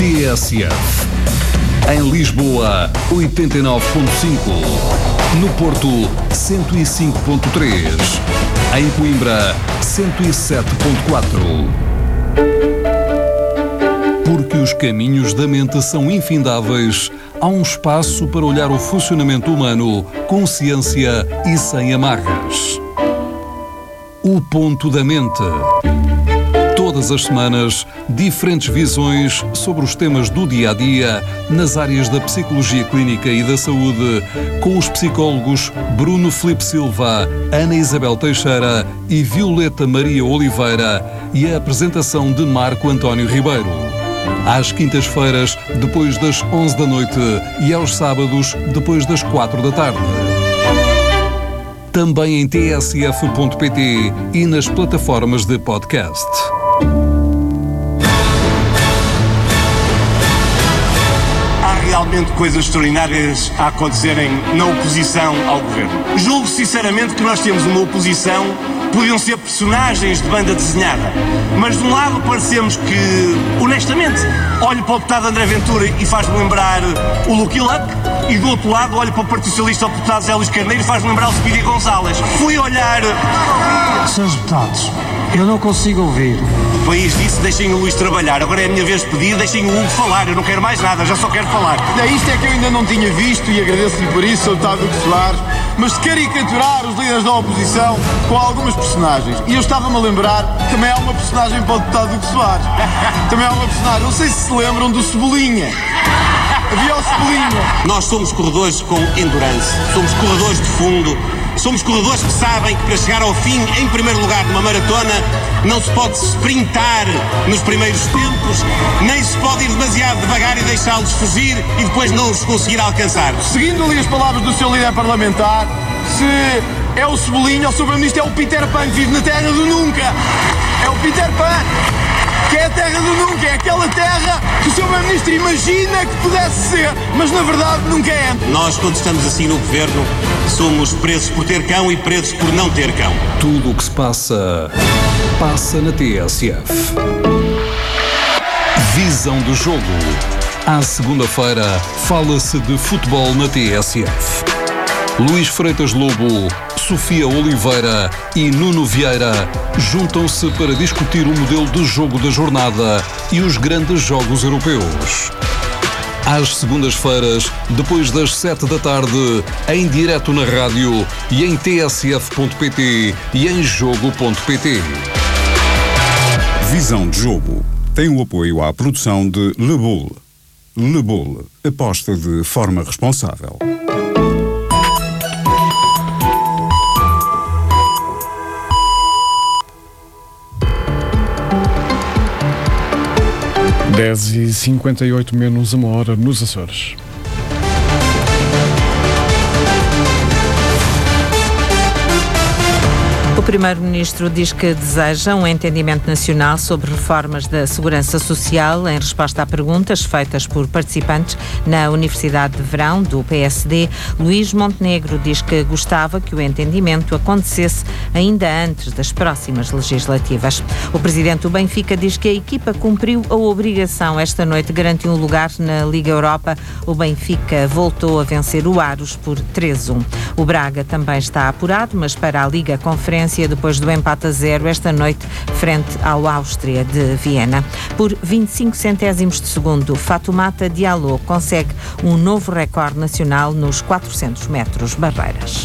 TSF. Em Lisboa, 89.5. No Porto, 105.3. Em Coimbra, 107.4. Porque os caminhos da mente são infindáveis, há um espaço para olhar o funcionamento humano com ciência e sem amarras. O Ponto da Mente. Todas as semanas, diferentes visões sobre os temas do dia-a-dia nas áreas da psicologia clínica e da saúde, com os psicólogos Bruno Filipe Silva, Ana Isabel Teixeira e Violeta Maria Oliveira, e a apresentação de Marco António Ribeiro. Às quintas-feiras, depois das 11 da noite, e aos sábados, depois das 4 da tarde. Também em tsf.pt e nas plataformas de podcast. Há realmente coisas extraordinárias a acontecerem na oposição ao governo. Julgo sinceramente que nós temos uma oposição, podiam ser personagens de banda desenhada, mas de um lado parecemos que, honestamente, olho para o deputado André Ventura e faz-me lembrar o Lucky Luck, e do outro lado olho para o Partido Socialista, o deputado Zé Luís Carneiro, e faz-me lembrar o Speedy Gonzalez. Fui olhar... Senhores deputados, eu não consigo ouvir. O país disse, deixem o Luís trabalhar, agora é a minha vez de pedir, deixem o Hugo falar, eu não quero mais nada, já só quero falar. Isto é que eu ainda não tinha visto e agradeço-lhe por isso, Sr. Deputado Hugo Soares, mas de caricaturar os líderes da oposição com algumas personagens. E eu estava-me a lembrar, também há uma personagem para o Deputado Hugo Soares. Também há uma personagem, não sei se se lembram do Cebolinha. Havia o Cebolinha. Nós somos corredores com endurance, somos corredores de fundo, somos corredores que sabem que para chegar ao fim, em primeiro lugar numa maratona, não se pode sprintar nos primeiros tempos, nem se pode ir demasiado devagar e deixá-los fugir e depois não os conseguir alcançar. Seguindo ali as palavras do seu líder parlamentar, se é o Cebolinha, o Sr. Primeiro-Ministro é o Peter Pan que vive na terra do nunca. É o Peter Pan, que é a terra do nunca, é aquela terra que o Sr. Primeiro-Ministro imagina que pudesse ser, mas na verdade nunca é. Nós, quando estamos assim no governo, somos presos por ter cão e presos por não ter cão. Tudo o que se passa, passa na TSF. Visão do jogo. À segunda-feira, fala-se de futebol na TSF. Luís Freitas Lobo, Sofia Oliveira e Nuno Vieira juntam-se para discutir o modelo de jogo da jornada e os grandes jogos europeus. Às segundas-feiras, depois das 7 da tarde, em direto na rádio e em tsf.pt e em jogo.pt. Visão de jogo tem o apoio à produção de Le Bull. Le Bull, aposta de forma responsável. Dez e 58 menos uma hora nos Açores. O Primeiro-Ministro diz que deseja um entendimento nacional sobre reformas da segurança social em resposta a perguntas feitas por participantes na Universidade de Verão do PSD. Luís Montenegro diz que gostava que o entendimento acontecesse ainda antes das próximas legislativas. O presidente do Benfica diz que a equipa cumpriu a obrigação esta noite, garantiu um lugar na Liga Europa. O Benfica voltou a vencer o Aros por 3-1. O Braga também está apurado, mas para a Liga Conferência, depois do empate a 0 esta noite frente ao Áustria de Viena. Por 25 centésimos de segundo, Fatoumata Diallo consegue um novo recorde nacional nos 400 metros barreiras.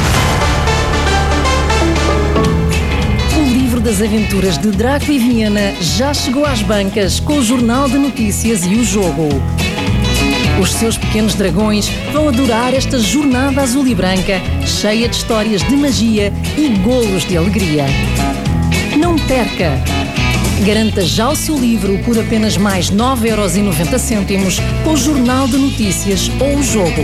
O livro das aventuras de Draco e Viena já chegou às bancas com o Jornal de Notícias e o Jogo. Os seus pequenos dragões vão adorar esta jornada azul e branca, cheia de histórias de magia e golos de alegria. Não perca! Garanta já o seu livro por apenas mais 9,90€ com o Jornal de Notícias ou o Jogo.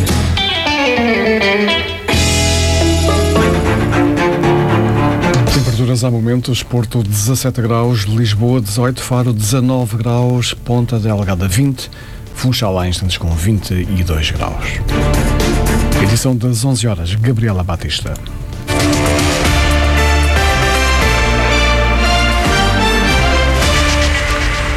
Temperaturas há momentos: Porto 17 graus, Lisboa 18, Faro 19 graus, Ponta Delgada 20, Funchal há instantes com 22 graus. Edição das 11 horas, Gabriela Batista.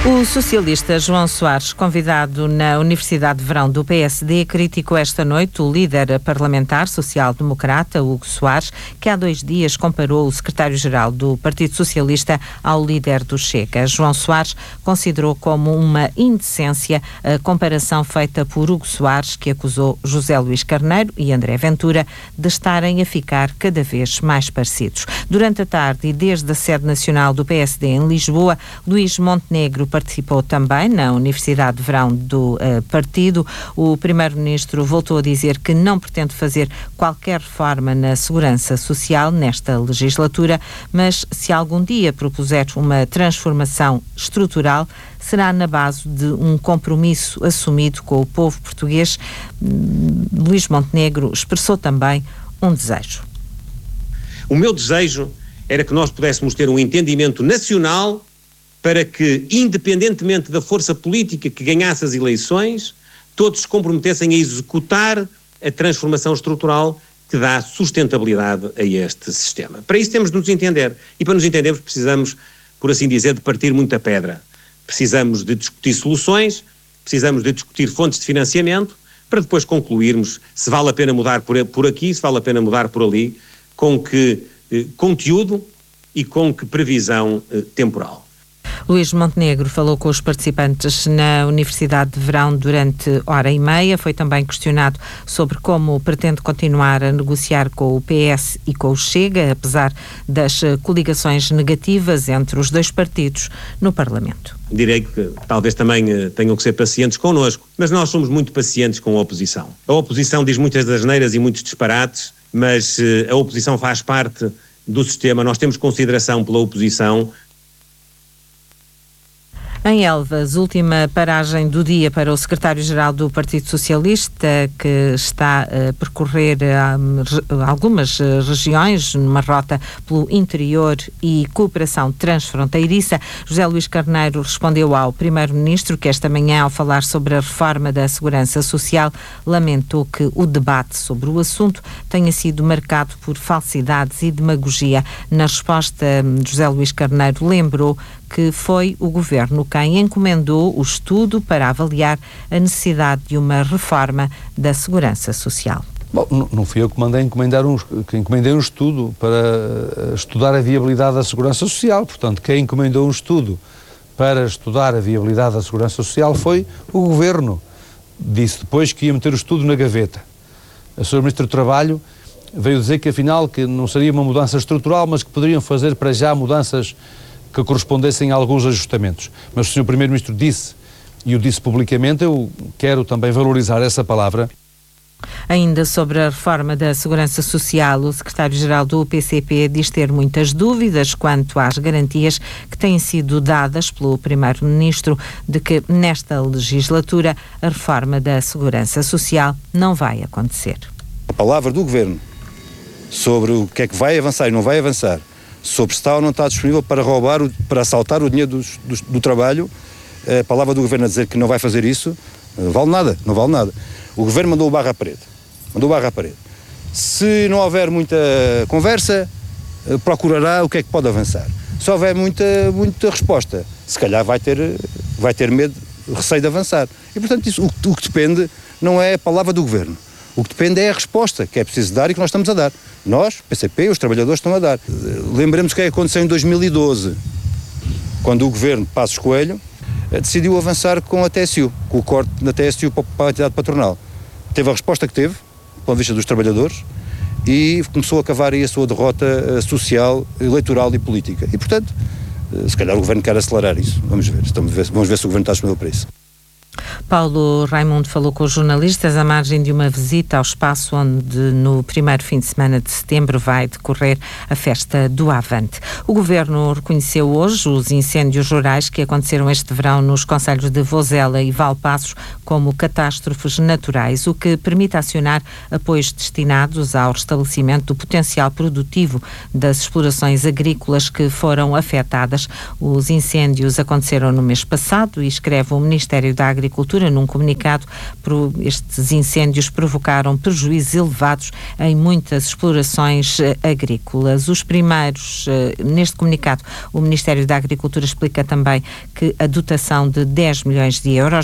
O socialista João Soares, convidado na Universidade de Verão do PSD, criticou esta noite o líder parlamentar social-democrata, Hugo Soares, que há 2 dias comparou o secretário-geral do Partido Socialista ao líder do Chega. João Soares considerou como uma indecência a comparação feita por Hugo Soares, que acusou José Luís Carneiro e André Ventura de estarem a ficar cada vez mais parecidos. Durante a tarde e desde a sede nacional do PSD em Lisboa, Luís Montenegro participou também na Universidade de Verão do partido. O primeiro-ministro voltou a dizer que não pretende fazer qualquer reforma na segurança social nesta legislatura, mas se algum dia propuser uma transformação estrutural, será na base de um compromisso assumido com o povo português. Luís Montenegro expressou também um desejo. O meu desejo era que nós pudéssemos ter um entendimento nacional para que, independentemente da força política que ganhasse as eleições, todos se comprometessem a executar a transformação estrutural que dá sustentabilidade a este sistema. Para isso temos de nos entender. E para nos entendermos precisamos, por assim dizer, de partir muita pedra. Precisamos de discutir soluções, precisamos de discutir fontes de financiamento, para depois concluirmos se vale a pena mudar por aqui, se vale a pena mudar por ali, com que conteúdo e com que previsão temporal. Luís Montenegro falou com os participantes na Universidade de Verão durante 1h30. Foi também questionado sobre como pretende continuar a negociar com o PS e com o Chega, apesar das coligações negativas entre os 2 partidos no Parlamento. Direi que talvez também tenham que ser pacientes connosco, mas nós somos muito pacientes com a oposição. A oposição diz muitas asneiras e muitos disparates, mas a oposição faz parte do sistema. Nós temos consideração pela oposição. Em Elvas, última paragem do dia para o secretário-geral do Partido Socialista, que está a percorrer algumas regiões numa rota pelo interior e cooperação transfronteiriça. José Luís Carneiro respondeu ao primeiro-ministro que esta manhã, ao falar sobre a reforma da Segurança Social, lamentou que o debate sobre o assunto tenha sido marcado por falsidades e demagogia. Na resposta, José Luís Carneiro lembrou que foi o Governo quem encomendou o estudo para avaliar a necessidade de uma reforma da Segurança Social. Bom, não fui eu que encomendei um estudo para estudar a viabilidade da Segurança Social. Portanto, quem encomendou um estudo para estudar a viabilidade da Segurança Social foi o Governo. Disse depois que ia meter o estudo na gaveta. A Sra. Ministra do Trabalho veio dizer que afinal que não seria uma mudança estrutural, mas que poderiam fazer para já mudanças que correspondessem a alguns ajustamentos. Mas o Sr. Primeiro-Ministro disse, e o disse publicamente, eu quero também valorizar essa palavra. Ainda sobre a reforma da Segurança Social, o secretário-geral do PCP diz ter muitas dúvidas quanto às garantias que têm sido dadas pelo primeiro-ministro de que nesta legislatura a reforma da Segurança Social não vai acontecer. A palavra do Governo sobre o que é que vai avançar e não vai avançar, sobre se está ou não está disponível para roubar, para assaltar o dinheiro do trabalho, a palavra do Governo a dizer que não vai fazer isso, não vale nada. O Governo mandou o barro à parede. Se não houver muita conversa, procurará o que é que pode avançar. Se houver muita resposta, se calhar vai ter medo, receio de avançar. E, portanto, isso, o que depende não é a palavra do Governo. O que depende é a resposta que é preciso dar e que nós estamos a dar. Nós, PCP, os trabalhadores estão a dar. Lembremos o que aconteceu em 2012, quando o Governo Passos Coelho decidiu avançar com a TSU, com o corte na TSU para a entidade patronal. Teve a resposta que teve, do ponto de vista dos trabalhadores, e começou a cavar aí a sua derrota social, eleitoral e política. E, portanto, se calhar o Governo quer acelerar isso. Vamos ver se o Governo está disponível para isso. Paulo Raimundo falou com os jornalistas à margem de uma visita ao espaço onde no primeiro fim de semana de setembro vai decorrer a festa do Avante. O Governo reconheceu hoje os incêndios rurais que aconteceram este verão nos concelhos de Vozela e Valpaços como catástrofes naturais, o que permite acionar apoios destinados ao restabelecimento do potencial produtivo das explorações agrícolas que foram afetadas. Os incêndios aconteceram no mês passado e escreve o Ministério da Agricultura Agricultura. Num comunicado, estes incêndios provocaram prejuízos elevados em muitas explorações agrícolas. Os primeiros, neste comunicado, o Ministério da Agricultura explica também que a dotação de 10 milhões de euros